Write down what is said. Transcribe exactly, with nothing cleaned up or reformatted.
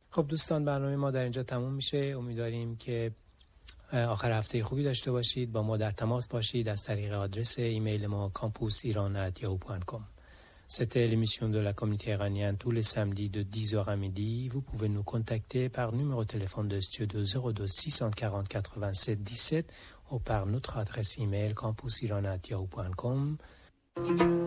خب دوستان برنامه ما در اینجا تموم میشه. امیدواریم که آخر هفته خوبی داشته باشید. با ما در تماس باشید از طریق آدرس ایمیل ما campus iran arobase yahoo point com. C'était l'émission de la communauté iranienne tous les samedis de dix heures à midi. Vous pouvez nous contacter par numéro de téléphone de studio zéro deux six cent quarante quatre-vingt-sept dix-sept ou par notre adresse email campus iran arobase yahoo point com.